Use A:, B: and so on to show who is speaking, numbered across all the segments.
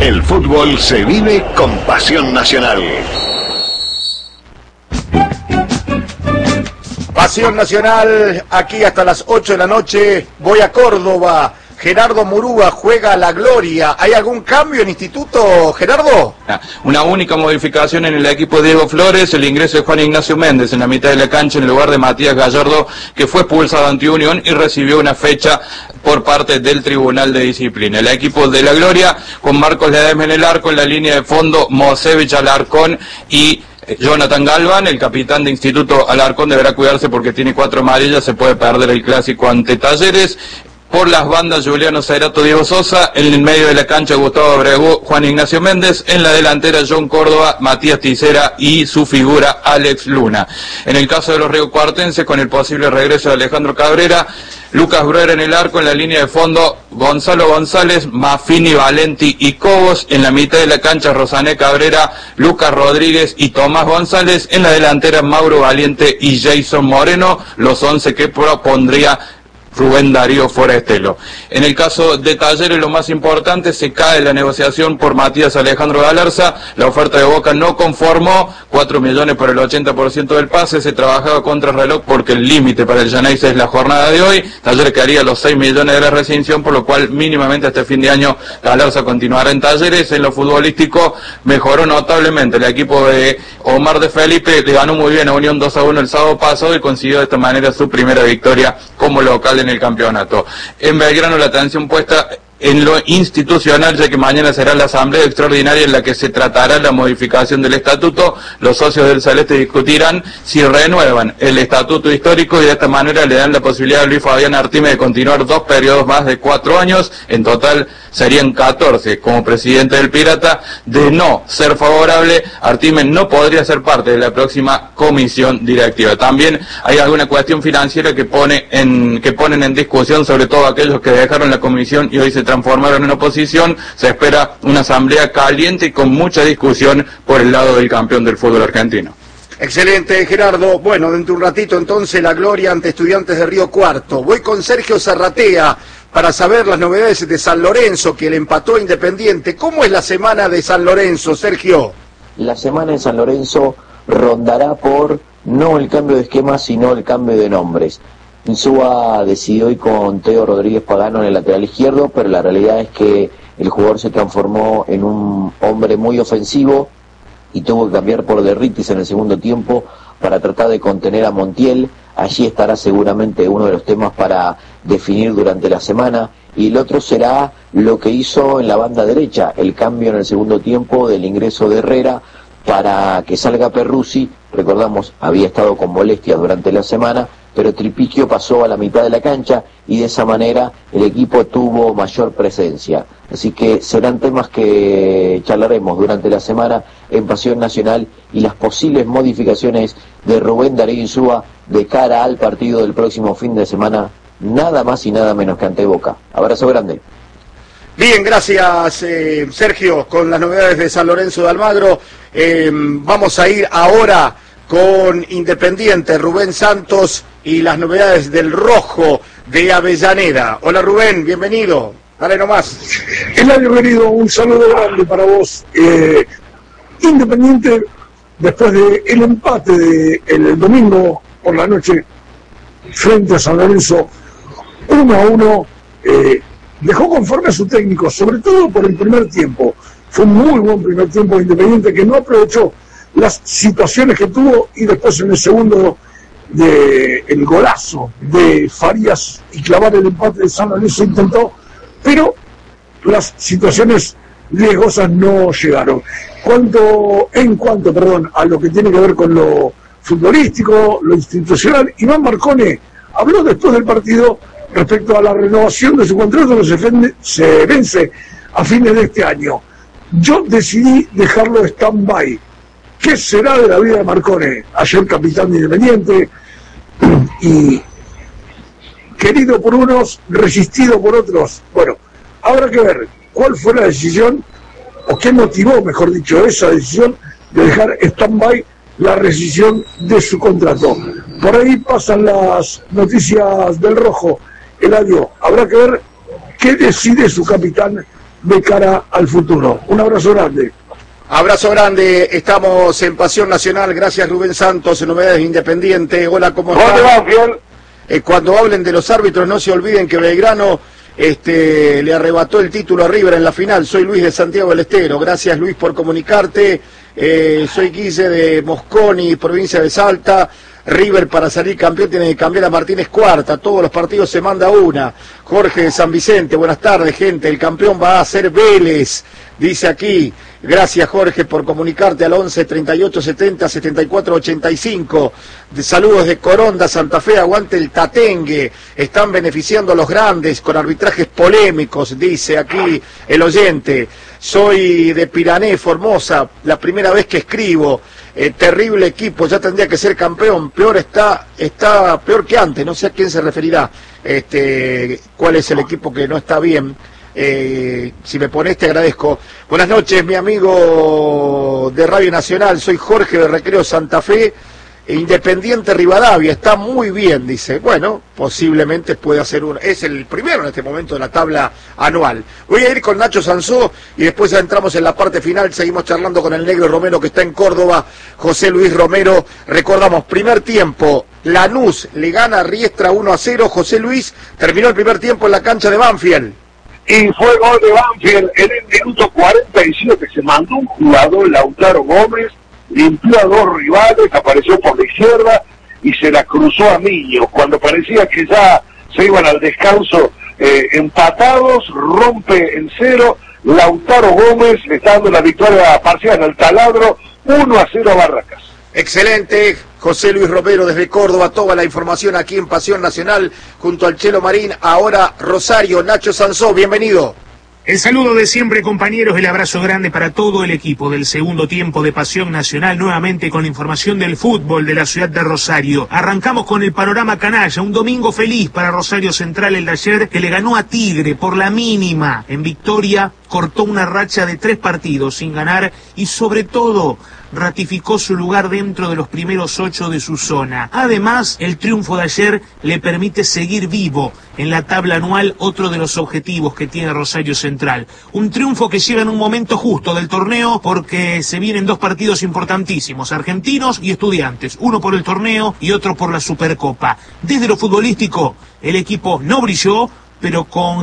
A: El fútbol se vive con pasión nacional.
B: Pasión nacional, aquí hasta las 8 de la noche. Voy a Córdoba. Gerardo Murúa juega la Gloria. ¿Hay algún cambio en Instituto, Gerardo?
C: Una única modificación en el equipo de Diego Flores, el ingreso de Juan Ignacio Méndez en la mitad de la cancha en lugar de Matías Gallardo, que fue expulsado ante Unión y recibió una fecha por parte del Tribunal de Disciplina. El equipo de la Gloria, con Marcos Ledesma en el arco, en la línea de fondo, Mosevich, Alarcón y Jonathan Galván. El capitán de Instituto, Alarcón, deberá cuidarse porque tiene 4 amarillas, se puede perder el clásico ante Talleres. Por las bandas, Juliano Cerato, Diego Sosa, en el medio de la cancha, Gustavo Abreu, Juan Ignacio Méndez, en la delantera, John Córdoba, Matías Ticera y su figura, Alex Luna. En el caso de los riocuartenses, con el posible regreso de Alejandro Cabrera, Lucas Bruer en el arco, en la línea de fondo, Gonzalo González, Maffini, Valenti y Cobos, en la mitad de la cancha, Rosané Cabrera, Lucas Rodríguez y Tomás González, en la delantera, Mauro Valiente y Jason Moreno, los 11 que propondría Rubén Darío Forestelo. En el caso de Talleres, lo más importante, se cae la negociación por Matías Alejandro Galarza. La oferta de Boca no conformó, 4 millones por el 80% del pase. Se trabajaba contra reloj porque el límite para el Llaneis es la jornada de hoy. Talleres quedaría los 6 millones de la rescisión, por lo cual mínimamente hasta fin de año Galarza continuará en Talleres. En lo futbolístico mejoró notablemente el equipo de Omar de Felipe, le ganó muy bien a Unión 2-1 el sábado pasado y consiguió de esta manera su primera victoria como local en el campeonato. En Belgrano, la atención puesta en lo institucional, ya que mañana será la asamblea extraordinaria en la que se tratará la modificación del estatuto. Los socios del Celeste discutirán si renuevan el estatuto histórico y de esta manera le dan la posibilidad a Luis Fabián Artime de continuar 2 periodos más de 4 años. En total serían 14 como presidente del Pirata. De no ser favorable, Artime no podría ser parte de la próxima comisión directiva. También hay alguna cuestión financiera que ponen en discusión, sobre todo aquellos que dejaron la comisión y hoy se transformaron en oposición. Se espera una asamblea caliente y con mucha discusión por el lado del campeón del fútbol argentino.
B: Excelente, Gerardo. Bueno, dentro de un ratito entonces la Gloria ante Estudiantes de Río Cuarto. Voy con Sergio Zarratea para saber las novedades de San Lorenzo, que le empató a Independiente. ¿Cómo es la semana de San Lorenzo, Sergio?
D: La semana de San Lorenzo rondará por no el cambio de esquema, sino el cambio de nombres. Insúa decidió ir con Teo Rodríguez Pagano en el lateral izquierdo, pero la realidad es que el jugador se transformó en un hombre muy ofensivo y tuvo que cambiar por Derritis en el segundo tiempo para tratar de contener a Montiel. Allí estará seguramente uno de los temas para definir durante la semana, y el otro será lo que hizo en la banda derecha, el cambio en el segundo tiempo del ingreso de Herrera para que salga Perruzzi. Recordamos, había estado con molestias durante la semana, pero Tripiquio pasó a la mitad de la cancha y de esa manera el equipo tuvo mayor presencia. Así que serán temas que charlaremos durante la semana en Pasión Nacional y las posibles modificaciones de Rubén Darío Insúa de cara al partido del próximo fin de semana, nada más y nada menos que ante Boca. Abrazo grande.
B: Bien, gracias Sergio, con las novedades de San Lorenzo de Almagro. Vamos a ir ahora con Independiente, Rubén Santos y las novedades del Rojo de Avellaneda. Hola Rubén, bienvenido, dale nomás.
E: Eladio querido, un saludo grande para vos. Independiente, después del empate el domingo por la noche frente a San Lorenzo 1-1, dejó conforme a su técnico, sobre todo por el primer tiempo. Fue un muy buen primer tiempo de Independiente, que no aprovechó las situaciones que tuvo, y después en el segundo el golazo de Farías y clavar el empate de San Lorenzo intentó, pero las situaciones riesgosas no llegaron. En cuanto a lo que tiene que ver con lo futbolístico, lo institucional, Iván Marcone habló después del partido respecto a la renovación de su contrato que se vence a fines de este año. Yo decidí dejarlo stand-by. ¿Qué será de la vida de Marcone? Ayer capitán de Independiente y querido por unos, resistido por otros. Bueno, habrá que ver cuál fue la decisión, o qué motivó, mejor dicho, esa decisión de dejar stand-by la rescisión de su contrato. Por ahí pasan las noticias del Rojo. Eladio, habrá que ver qué decide su capitán de cara al futuro. Un abrazo grande.
B: Abrazo grande, estamos en Pasión Nacional, gracias Rubén Santos, en Novedades Independiente. Hola, ¿cómo están? Cuando hablen de los árbitros no se olviden que Belgrano le arrebató el título a River en la final. Soy Luis de Santiago del Estero, gracias Luis por comunicarte. Soy Guille de Mosconi, provincia de Salta. River para salir campeón tiene que cambiar a Martínez Cuarta, todos los partidos se manda una. Jorge de San Vicente, buenas tardes gente, el campeón va a ser Vélez, dice aquí. Gracias Jorge por comunicarte al 11 38 70 74 85. Saludos de Coronda, Santa Fe, aguante el Tatengue. Están beneficiando a los grandes con arbitrajes polémicos, dice aquí el oyente. Soy de Pirané, Formosa, la primera vez que escribo. Terrible equipo, ya tendría que ser campeón. Peor está peor que antes, no sé a quién se referirá. ¿Cuál es el equipo que no está bien? Si me pones te agradezco. Buenas noches mi amigo de Radio Nacional, soy Jorge de Recreo Santa Fe. Independiente Rivadavia, está muy bien, dice. Bueno, posiblemente pueda ser es el primero en este momento de la tabla anual. Voy a ir con Nacho Sansó y después ya entramos en la parte final, seguimos charlando con el Negro Romero que está en Córdoba, José Luis Romero. Recordamos, primer tiempo, Lanús le gana a Riestra 1-0, José Luis, terminó el primer tiempo en la cancha de Banfield.
F: Y fue gol de Banfield en el minuto 47, se mandó un jugador, Lautaro Gómez, limpió a dos rivales, apareció por la izquierda y se la cruzó a Miño. Cuando parecía que ya se iban al descanso empatados, rompe en cero, Lautaro Gómez le está dando la victoria parcial al Taladro, 1-0 a Barracas.
B: Excelente, José Luis Romero desde Córdoba, toda la información aquí en Pasión Nacional junto al Chelo Marín. Ahora Rosario, Nacho Sansó, bienvenido.
G: El saludo de siempre, compañeros, el abrazo grande para todo el equipo del segundo tiempo de Pasión Nacional, nuevamente con la información del fútbol de la ciudad de Rosario. Arrancamos con el panorama canalla, un domingo feliz para Rosario Central el de ayer, que le ganó a Tigre por la mínima. En victoria, cortó una racha de 3 partidos sin ganar y sobre todo ratificó su lugar dentro de los primeros 8 de su zona. Además, el triunfo de ayer le permite seguir vivo en la tabla anual, otro de los objetivos que tiene Rosario Central. Un triunfo que llega en un momento justo del torneo porque se vienen 2 partidos importantísimos, Argentinos y Estudiantes, uno por el torneo y otro por la Supercopa. Desde lo futbolístico, el equipo no brilló, pero con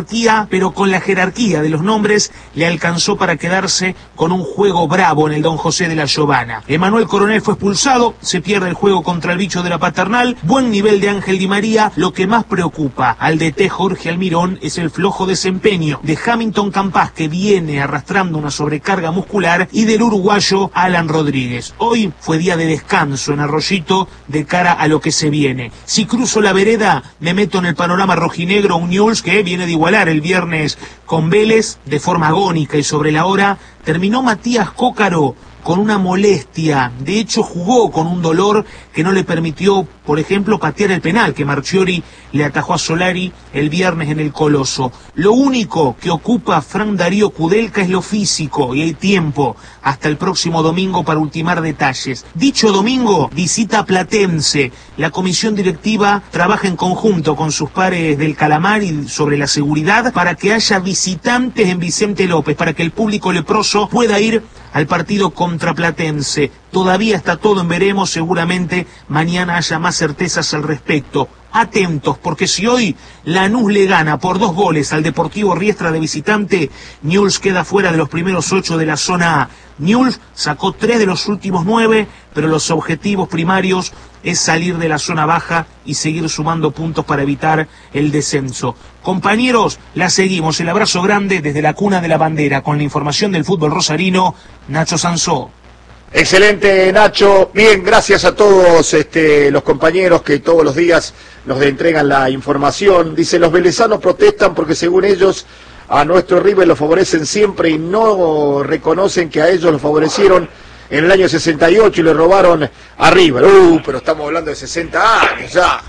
G: la jerarquía de los nombres le alcanzó para quedarse con un juego bravo en el Don José de la Giovana. Emanuel Coronel fue expulsado, se pierde el juego contra el bicho de la Paternal, buen nivel de Ángel Di María. Lo que más preocupa al DT Jorge Almirón es el flojo desempeño de Hamilton Campas, que viene arrastrando una sobrecarga muscular, y del uruguayo Alan Rodríguez. Hoy fue día de descanso en Arroyito de cara a lo que se viene. Si cruzo la vereda, me meto en el panorama rojinegro, un Newell's que viene de igualar el viernes con Vélez de forma agónica y sobre la hora. Terminó Matías Cócaro con una molestia, de hecho jugó con un dolor que no le permitió, por ejemplo, patear el penal que Marchiori le atajó a Solari el viernes en el Coloso. Lo único que ocupa a Fran Darío Kudelka es lo físico, y hay tiempo hasta el próximo domingo para ultimar detalles. Dicho domingo, visita Platense. La comisión directiva trabaja en conjunto con sus pares del Calamar y sobre la seguridad para que haya visitantes en Vicente López, para que el público leproso pueda ir al partido contra Platense. Todavía está todo en veremos, seguramente mañana haya más certezas al respecto. Atentos, porque si hoy Lanús le gana por 2 goles al Deportivo Riestra de visitante, Newell's queda fuera de los primeros 8 de la zona A. Newell's sacó 3 de los últimos 9, pero los objetivos primarios es salir de la zona baja y seguir sumando puntos para evitar el descenso. Compañeros, la seguimos. El abrazo grande desde la cuna de la bandera con la información del fútbol rosarino, Nacho Sansó.
B: Excelente, Nacho. Bien, gracias a todos los compañeros que todos los días nos entregan la información. Dice, los velezanos protestan porque según ellos a nuestro River lo favorecen siempre y no reconocen que a ellos lo favorecieron en el año 68 y le robaron a River. Pero estamos hablando de 60 años ya.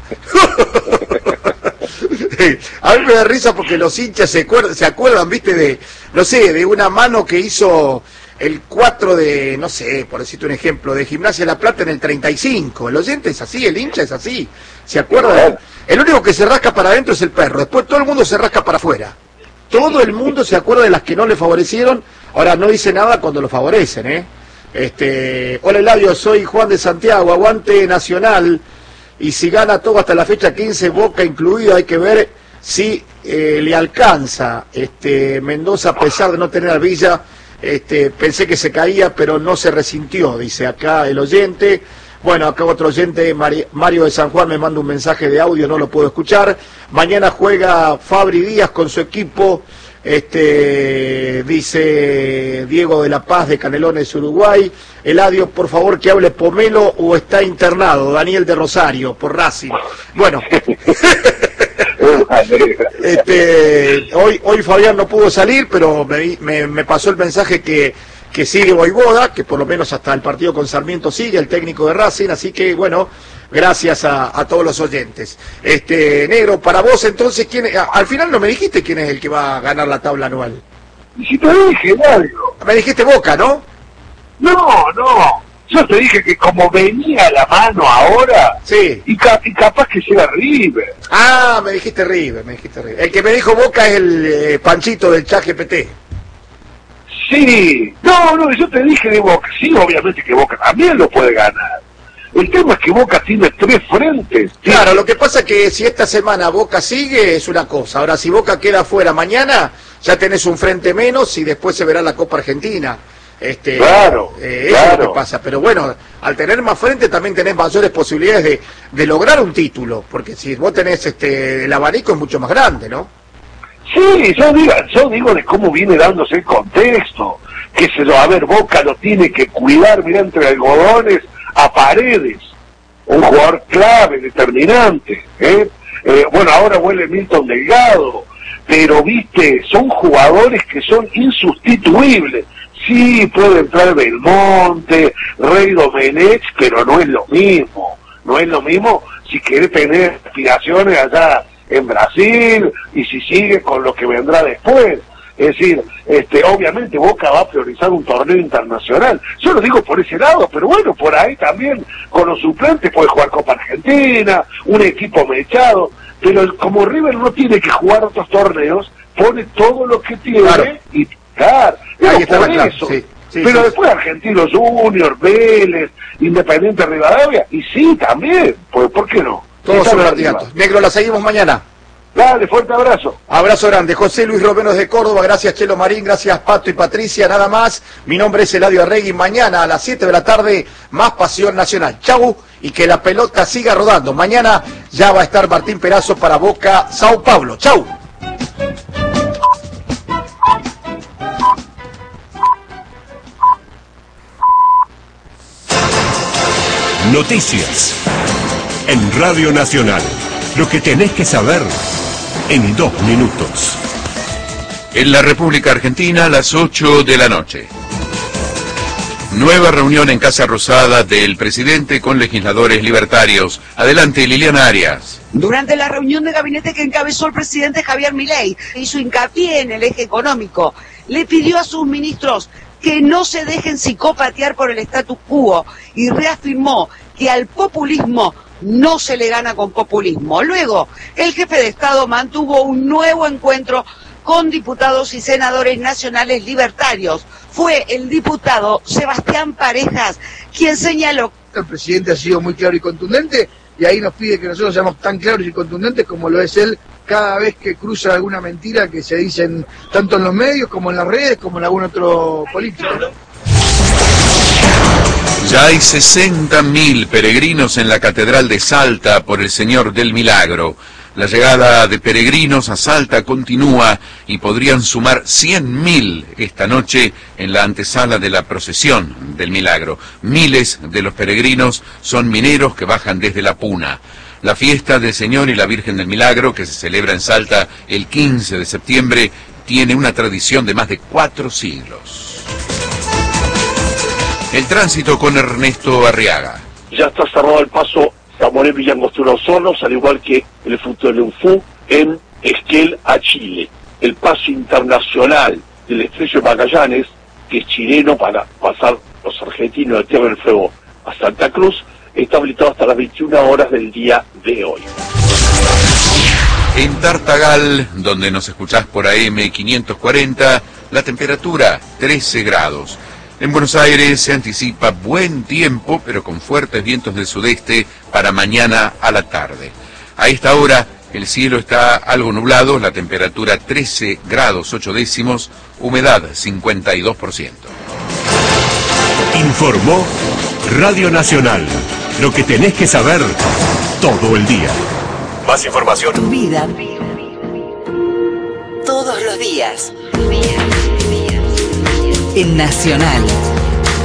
B: A mí me da risa porque los hinchas se acuerdan, viste, de una mano que hizo el 4 de, no sé, por decirte un ejemplo, de Gimnasia de La Plata en el 35. El oyente es así, el hincha es así. ¿Se acuerdan? El único que se rasca para adentro es el perro, después todo el mundo se rasca para afuera. todo el mundo se acuerda de las que no le favorecieron. Ahora no dice nada cuando lo favorecen, Hola Eladio, soy Juan de Santiago, aguante Nacional, y si gana todo hasta la fecha 15, Boca incluido, hay que ver si le alcanza. Mendoza, a pesar de no tener a Villa, pensé que se caía, pero no se resintió, dice acá el oyente. Bueno, acá otro oyente, Mario de San Juan, me manda un mensaje de audio, no lo puedo escuchar. Mañana juega Fabri Díaz con su equipo, dice Diego de la Paz de Canelones, Uruguay. Eladio, por favor, que hable Pomelo o está internado. Daniel de Rosario, por Racing. Bueno. Hoy Fabián no pudo salir, pero me pasó el mensaje que sigue Voivoda, que por lo menos hasta el partido con Sarmiento sigue, el técnico de Racing, así que bueno, gracias a todos los oyentes. Negro, para vos entonces, al final no me dijiste quién es el que va a ganar la tabla anual.
F: Y si te dije, Mario.
B: Me dijiste Boca, ¿no?
F: No, yo te dije que como venía la mano ahora,
B: sí,
F: y capaz que sea River.
B: Ah, me dijiste River. El que me dijo Boca es el Panchito del ChatGPT.
F: Sí, no, yo te dije de Boca, sí, obviamente que Boca también lo puede ganar. El tema es que Boca tiene 3 frentes.
B: Claro, lo que pasa es que si esta semana Boca sigue es una cosa, ahora si Boca queda fuera mañana, ya tenés un frente menos y después se verá la Copa Argentina.
F: Claro,
B: eso es lo que pasa, pero bueno, al tener más frente también tenés mayores posibilidades de lograr un título, porque si vos tenés el abanico es mucho más grande, ¿no?
F: Sí, yo digo de cómo viene dándose el contexto, que a ver, Boca lo tiene que cuidar, mira, entre algodones a Paredes, un jugador clave, determinante, bueno, ahora vuelve Milton Delgado, pero viste, son jugadores que son insustituibles. Sí, puede entrar Belmonte, Rey Domenech, pero no es lo mismo si quiere tener aspiraciones allá en Brasil y si sigue con lo que vendrá después. Es decir, obviamente Boca va a priorizar un torneo internacional. Yo lo digo por ese lado, pero bueno, por ahí también con los suplentes puede jugar Copa Argentina, un equipo mechado, pero como River no tiene que jugar otros torneos, pone todo lo que tiene, claro, y claro,
B: ahí está
F: por
B: claro,
F: eso.
B: Sí,
F: pero
B: sí.
F: Después Argentinos Junior, Vélez, Independiente Rivadavia, y sí, también, pues ¿por qué no?
B: Todos son candidatos. Negro, la seguimos mañana.
F: Dale, fuerte abrazo.
B: Abrazo grande. José Luis Romero de Córdoba, gracias Chelo Marín, gracias Pato y Patricia, nada más. Mi nombre es Eladio Arregui. Mañana a las 7 de la tarde, más Pasión Nacional. Chau, y que la pelota siga rodando. Mañana ya va a estar Martín Perazo para Boca Sao Paulo. Chau.
H: Noticias en Radio Nacional. Lo que tenés que saber en 2 minutos.
I: En la República Argentina, a las 8 de la noche. Nueva reunión en Casa Rosada del presidente con legisladores libertarios. Adelante, Liliana Arias.
J: Durante la reunión de gabinete que encabezó el presidente Javier Milei, hizo hincapié en el eje económico. Le pidió a sus ministros que no se dejen psicopatear por el status quo y reafirmó que al populismo no se le gana con populismo. Luego, el jefe de Estado mantuvo un nuevo encuentro con diputados y senadores nacionales libertarios. Fue el diputado Sebastián Parejas quien señaló:
K: el presidente ha sido muy claro y contundente, y ahí nos pide que nosotros seamos tan claros y contundentes como lo es él cada vez que cruza alguna mentira que se dicen tanto en los medios como en las redes como en algún otro político.
I: Ya hay 60.000 peregrinos en la Catedral de Salta por el Señor del Milagro. La llegada de peregrinos a Salta continúa y podrían sumar 100.000 esta noche en la antesala de la procesión del Milagro. Miles de los peregrinos son mineros que bajan desde La Puna. La fiesta del Señor y la Virgen del Milagro, que se celebra en Salta el 15 de septiembre, tiene una tradición de más de 4 siglos. El tránsito con Ernesto Arriaga.
F: Ya está cerrado el paso Zamoré Villa Angostura Osornos, al igual que el Futuro de Unfú en Esquel a Chile. El paso internacional del Estrecho de Magallanes, que es chileno para pasar los argentinos de Tierra del Fuego a Santa Cruz, está habilitado hasta las 21 horas del día de hoy.
I: En Tartagal, donde nos escuchás por AM 540, la temperatura 13 grados. En Buenos Aires se anticipa buen tiempo, pero con fuertes vientos del sudeste para mañana a la tarde. A esta hora el cielo está algo nublado, la temperatura 13 grados 8 décimos, humedad 52%.
H: Informó Radio Nacional. Lo que tenés que saber todo el día. Más información.
L: Tu vida. Todos los días. En Nacional.